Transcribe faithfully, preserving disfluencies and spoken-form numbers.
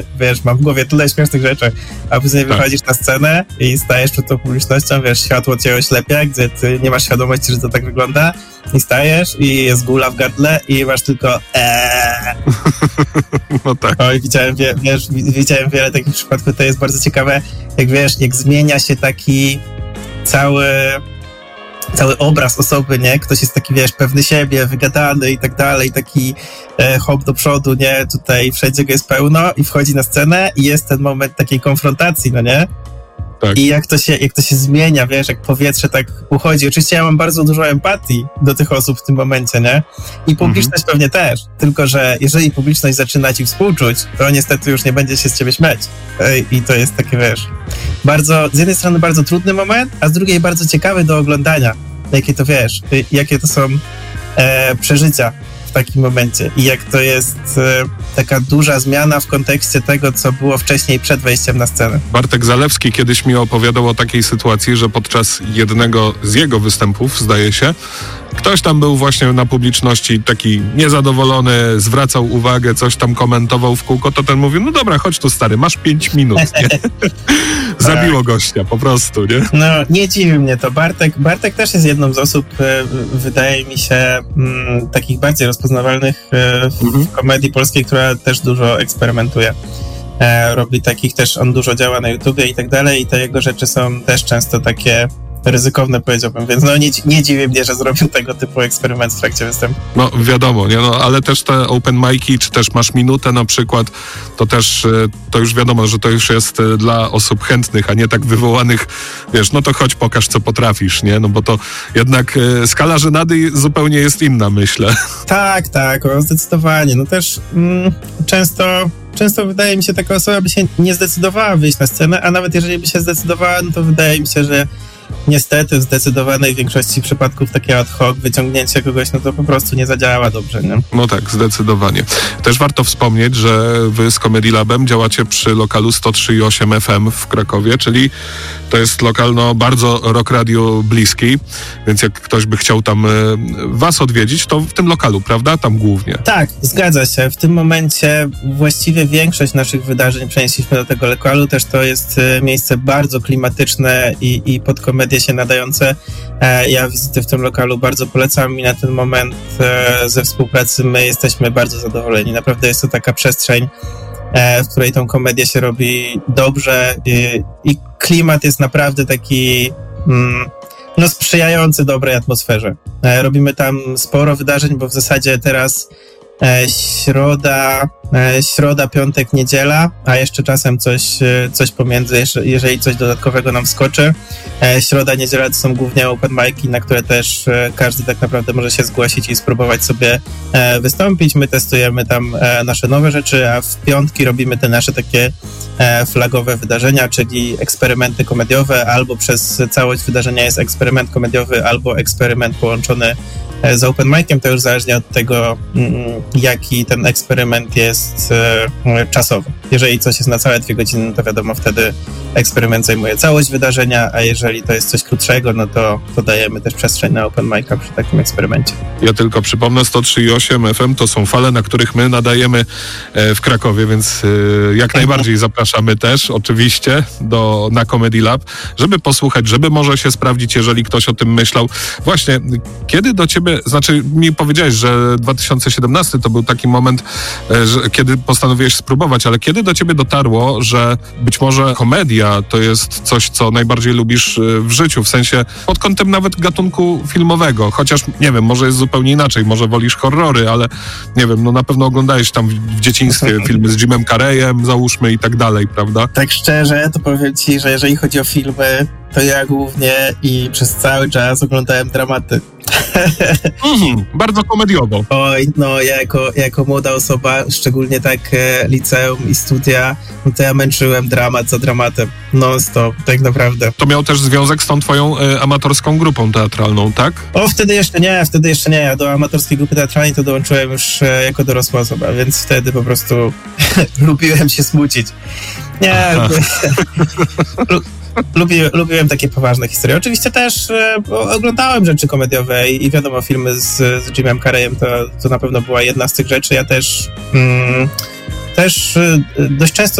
wiesz, mam w głowie tyle śmiesznych rzeczy, a później tak. wychodzisz na scenę i stajesz przed tą publicznością, wiesz, światło cię oślepia, gdzie ty nie masz świadomości, że to tak wygląda i stajesz i jest gula w gardle i masz tylko eee. No tak. Oj, widziałem, wie, wiesz, widziałem wiele takich przypadków, to jest bardzo ciekawe, jak wiesz, jak zmienia się taki cały cały obraz osoby, nie? Ktoś jest taki, wiesz, pewny siebie, wygadany i tak dalej, taki e, hop do przodu, nie? Tutaj wszędzie go jest pełno i wchodzi na scenę i jest ten moment takiej konfrontacji, no nie? Tak. I jak to się, jak to się zmienia, wiesz, jak powietrze tak uchodzi. Oczywiście ja mam bardzo dużo empatii do tych osób w tym momencie, nie? I publiczność mhm. pewnie też. Tylko że jeżeli publiczność zaczyna ci współczuć, to niestety już nie będzie się z ciebie śmiać. I to jest takie, wiesz, bardzo, z jednej strony bardzo trudny moment, a z drugiej bardzo ciekawy do oglądania. Jakie to, wiesz, jakie to są e, przeżycia w takim momencie i jak to jest e, taka duża zmiana w kontekście tego, co było wcześniej przed wejściem na scenę. Bartek Zalewski kiedyś mi opowiadał o takiej sytuacji, że podczas jednego z jego występów, zdaje się, ktoś tam był właśnie na publiczności taki niezadowolony, zwracał uwagę, coś tam komentował w kółko, to ten mówił, no dobra, chodź tu stary, masz pięć minut, nie? Zabiło gościa, po prostu, nie? No, nie dziwi mnie to. Bartek, Bartek też jest jedną z osób, wydaje mi się, m, takich bardziej rozpoznawalnych w mhm. komedii polskiej, która też dużo eksperymentuje. E, robi takich też, on dużo działa na YouTubie i tak dalej i te jego rzeczy są też często takie ryzykowne, powiedziałbym, więc no nie, nie dziwię mnie, że zrobił tego typu eksperyment w trakcie występu. No wiadomo, nie? No, ale też te open mic'i, czy też masz minutę na przykład, to też, to już wiadomo, że to już jest dla osób chętnych, a nie tak wywołanych, wiesz, no to chodź pokaż, co potrafisz, nie? No bo to jednak skala żenady zupełnie jest inna, myślę. Tak, tak, o, zdecydowanie. No też mm, często Często wydaje mi się, taka osoba by się nie zdecydowała wyjść na scenę, a nawet jeżeli by się zdecydowała, no to wydaje mi się, że niestety w zdecydowanej większości przypadków takie ad hoc wyciągnięcie kogoś, no to po prostu nie zadziała dobrze, nie? No tak, zdecydowanie. Też warto wspomnieć, że wy z Comedy Labem działacie przy lokalu sto trzy i osiem F M w Krakowie, czyli to jest lokal no, bardzo Rock Radio bliski, więc jak ktoś by chciał tam y, was odwiedzić, to w tym lokalu, prawda? Tam głównie. Tak, zgadza się. W tym momencie właściwie większość naszych wydarzeń przenieśliśmy do tego lokalu. Też to jest y, miejsce bardzo klimatyczne i, i pod komedię się nadające. E, ja wizyty w tym lokalu bardzo polecam i na ten moment e, ze współpracy my jesteśmy bardzo zadowoleni. Naprawdę jest to taka przestrzeń, w której tą komedię się robi dobrze i, i klimat jest naprawdę taki mm, no sprzyjający dobrej atmosferze. E, robimy tam sporo wydarzeń, bo w zasadzie teraz e, środa, e, środa, piątek, niedziela, a jeszcze czasem coś, e, coś pomiędzy, jeżeli coś dodatkowego nam wskoczy. E, środa, niedziela to są głównie open mic'i, na które też e, każdy tak naprawdę może się zgłosić i spróbować sobie e, wystąpić. My testujemy tam e, nasze nowe rzeczy, a w piątki robimy te nasze takie e, flagowe wydarzenia, czyli eksperymenty komediowe, albo przez całość wydarzenia jest eksperyment komediowy, albo eksperyment połączony e, z open mic'iem. To już zależnie od tego, mm, jaki ten eksperyment jest e, czasowy. Jeżeli coś jest na całe dwie godziny, no to wiadomo, wtedy eksperyment zajmuje całość wydarzenia, a jeżeli to jest coś krótszego, no to, to dajemy też przestrzeń na open mic'a przy takim eksperymencie. Ja tylko przypomnę, sto trzy i osiem F M to są fale, na których my nadajemy w Krakowie, więc jak najbardziej zapraszamy też oczywiście do, na Comedy Lab, żeby posłuchać, żeby może się sprawdzić, jeżeli ktoś o tym myślał. Właśnie, kiedy do ciebie, znaczy mi powiedziałeś, że dwa tysiące siedemnasty to był taki moment, że, kiedy postanowiłeś spróbować, ale kiedy do ciebie dotarło, że być może komedia to jest coś, co najbardziej lubisz w życiu, w sensie pod kątem nawet gatunku filmowego, chociaż nie wiem, może jest zupełnie inaczej, może wolisz horrory, ale nie wiem, no na pewno oglądałeś tam w dzieciństwie filmy z Jimem Carreyem, załóżmy i tak dalej, prawda? Tak szczerze, to powiem ci, że jeżeli chodzi o filmy, to ja głównie i przez cały czas oglądałem dramaty. Mm, bardzo komediowo. Oj, no ja jako, jako młoda osoba, szczególnie tak e, liceum i studia, no to ja męczyłem dramat za dramatem. Non-stop, tak naprawdę. To miał też związek z tą twoją e, amatorską grupą teatralną, tak? O, wtedy jeszcze nie, wtedy jeszcze nie. Ja do amatorskiej grupy teatralnej to dołączyłem już e, jako dorosła osoba, więc wtedy po prostu lubiłem się smucić. Nie, Lubi, lubiłem takie poważne historie. Oczywiście też e, oglądałem rzeczy komediowe i, i wiadomo, filmy z, z Jimem Carreyem to, to na pewno była jedna z tych rzeczy. Ja też mm, też dość często